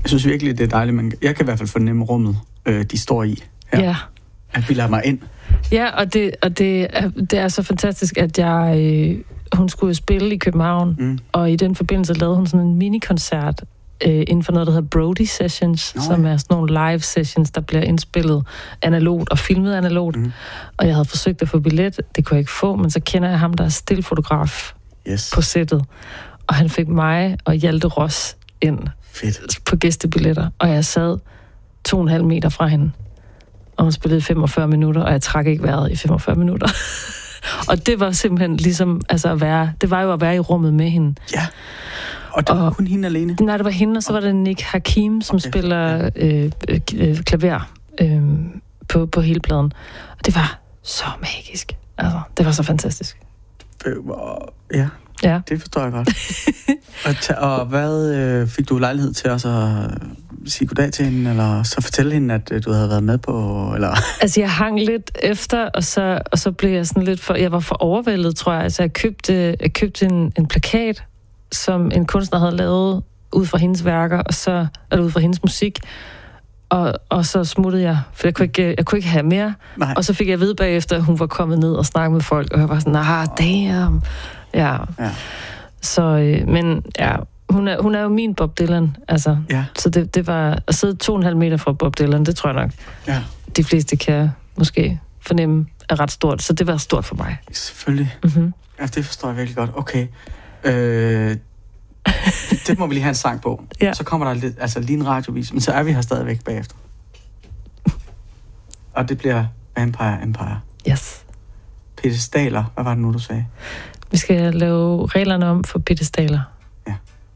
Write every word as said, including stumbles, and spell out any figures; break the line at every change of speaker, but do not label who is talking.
Jeg synes virkelig, det er dejligt, men jeg kan i hvert fald fornemme rummet, øh, de står i her.
Ja.
At vi lader mig ind.
Ja, og det, og det, er, det er så fantastisk, at jeg... Øh, hun skulle spille i København, mm. og i den forbindelse lavede hun sådan en minikoncert øh, inden for noget, der hedder Brody Sessions, Nå, som er sådan nogle live sessions, der bliver indspillet analogt og filmet analogt. Mm. Og jeg havde forsøgt at få billet, det kunne jeg ikke få, men så kender jeg ham, der er stillfotograf
yes.
på sættet. Og han fik mig og Hjalte Ross ind
Fedt.
på gæstebilletter, og jeg sad to og en halv meter fra hende, og hun spillede femogfyrre minutter, og jeg trak ikke vejret i femogfyrre minutter. Og det var simpelthen ligesom, altså at være, det var jo at være i rummet med hende.
Ja, og det var og, kun hende alene?
Nej, det var hende, og så var det Nick Hakim, som okay. spiller øh, øh, klaver øh, på, på hele pladen. Og det var så magisk. Altså, det var så fantastisk.
Ja,
ja.
Det forstår jeg godt. og, ta- og hvad øh, fik du lejlighed til også at sige goddag til hende, eller så fortælle hende, at øh, du havde været med på, eller?
Altså, jeg hang lidt efter, og så, og så blev jeg sådan lidt for, jeg var for overvældet, tror jeg. Altså, jeg købte, jeg købte en, en plakat, som en kunstner havde lavet ud fra hendes værker, og så, eller ud fra hendes musik, og, og så smuttede jeg, for jeg kunne ikke, jeg kunne ikke have mere. Nej. Og så fik jeg at vide bagefter, at hun var kommet ned og snakket med folk, og jeg var sådan, ah, damn. Ja. ja. Så, øh, men ja, hun er, hun er jo min Bob Dylan, altså. Ja. Så det, det var, at sidde to og en halv meter fra Bob Dylan, det tror jeg nok, ja. De fleste kan måske fornemme er ret stort, så det var stort for mig.
Selvfølgelig. Mm-hmm. Ja, det forstår jeg virkelig godt. Okay. Øh, det må vi lige have en sang på. Ja. Så kommer der lidt, altså lige en radiovis, men så er vi her stadigvæk bagefter. Og det bliver Vampire Empire.
Yes.
Pedestaler, hvad var det nu, du sagde?
Vi skal lave reglerne om for pedestaler.